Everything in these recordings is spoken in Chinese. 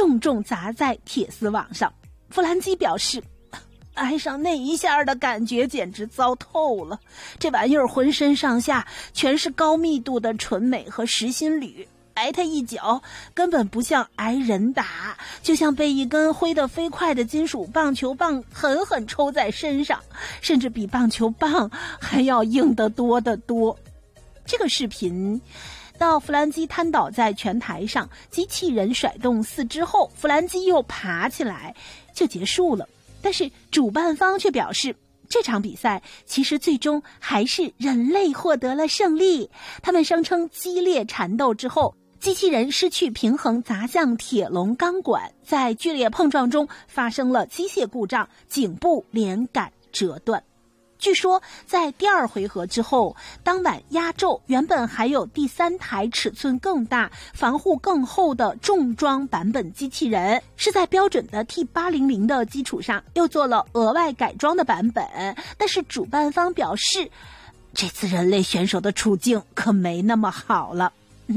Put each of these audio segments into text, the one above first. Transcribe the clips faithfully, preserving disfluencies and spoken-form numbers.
重重砸在铁丝网上。弗兰基表示，挨上那一下的感觉简直糟透了，这玩意儿浑身上下全是高密度的纯镁和实心铝，挨他一脚根本不像挨人打，就像被一根挥得飞快的金属棒球棒狠狠抽在身上，甚至比棒球棒还要硬得多得多。这个视频到弗兰基瘫倒在拳台上，机器人甩动四肢后，弗兰基又爬起来就结束了。但是主办方却表示，这场比赛其实最终还是人类获得了胜利。他们声称激烈缠斗之后，机器人失去平衡砸向铁笼钢管，在剧烈碰撞中发生了机械故障，颈部连杆折断。据说在第二回合之后，当晚压轴原本还有第三台尺寸更大、防护更厚的重装版本机器人，是在标准的 T 八百 的基础上又做了额外改装的版本。但是主办方表示，这次人类选手的处境可没那么好了。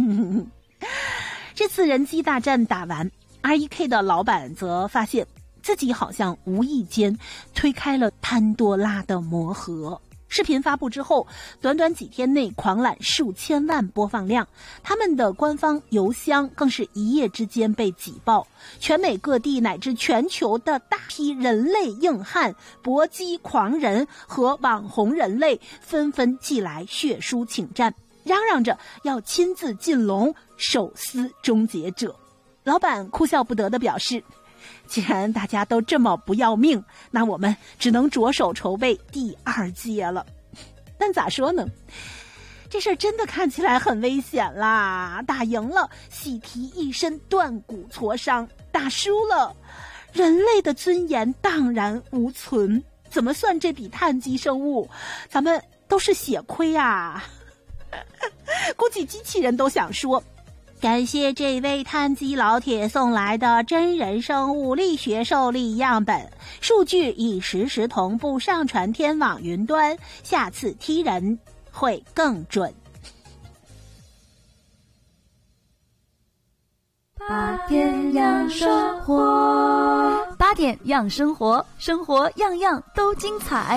这次人机大战打完， R E K 的老板则发现自己好像无意间推开了潘多拉的魔盒。视频发布之后，短短几天内狂揽数千万播放量，他们的官方邮箱更是一夜之间被挤爆，全美各地乃至全球的大批人类硬汉、搏击狂人和网红人类纷纷寄来血书请战，嚷嚷着要亲自进笼手撕终结者。老板哭笑不得地表示，既然大家都这么不要命，那我们只能着手筹备第二届了。但咋说呢，这事儿真的看起来很危险啦，打赢了喜提一身断骨挫伤，打输了人类的尊严荡然无存，怎么算这笔碳基生物，咱们都是血亏啊。估计机器人都想说，感谢这位碳基老铁送来的真人生物力学受力样本，数据已实时同步上传天网云端，下次踢人会更准。 八点养生活，八点养生活，生活样样都精彩。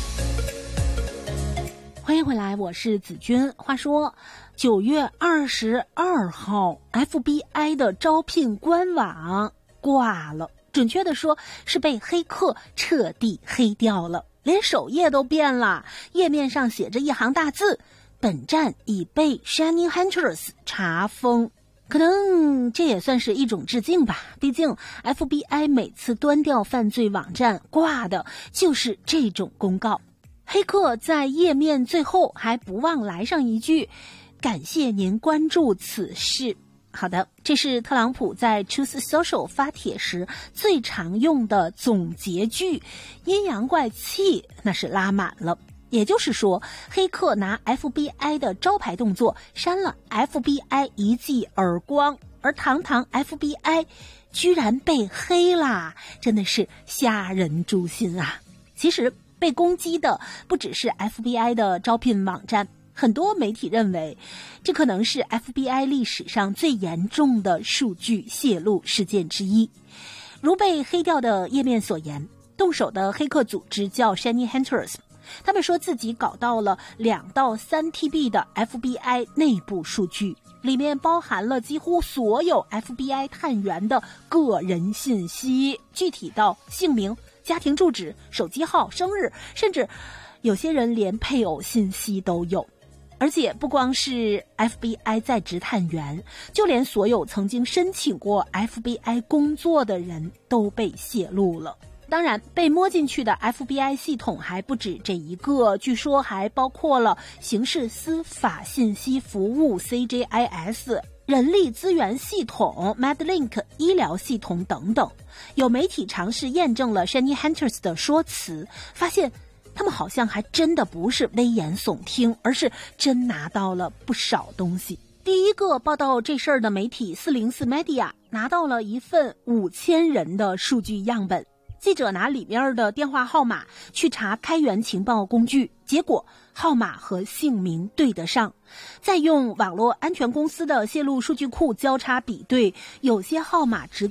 欢迎回来，我是子君。话说九月二十二号 F B I 的招聘官网挂了，准确的说是被黑客彻底黑掉了，连首页都变了，页面上写着一行大字，本站已被 Shiny Hunters 查封。可能这也算是一种致敬吧，毕竟 F B I 每次端掉犯罪网站挂的就是这种公告。黑客在页面最后还不忘来上一句，感谢您关注此事。好的，这是特朗普在 Truth Social 发帖时最常用的总结句，阴阳怪气那是拉满了。也就是说，黑客拿 F B I 的招牌动作扇了 F B I 一记耳光，而堂堂 F B I 居然被黑啦，真的是吓人诛心啊。其实被攻击的不只是 F B I 的招聘网站，很多媒体认为这可能是 F B I 历史上最严重的数据泄露事件之一。如被黑掉的页面所言，动手的黑客组织叫 Shiny Hunters， 他们说自己搞到了两到三 T B 的 F B I 内部数据，里面包含了几乎所有 F B I 探员的个人信息，具体到姓名、家庭住址、手机号、生日，甚至有些人连配偶信息都有。而且不光是 F B I 在职探员，就连所有曾经申请过 F B I 工作的人都被泄露了。当然，被摸进去的 F B I 系统还不止这一个，据说还包括了刑事司法信息服务 C J I S、人力资源系统 MedLink、 医疗系统等等。有媒体尝试验证了 Shiny Hunters 的说辞，发现他们好像还真的不是危言耸听，而是真拿到了不少东西。第一个报道这事儿的媒体四零四 Media 拿到了一份五千人的数据样本，记者拿里面的电话号码去查开源情报工具，结果号码和姓名对得上，再用网络安全公司的泄露数据库交叉比对，有些号码直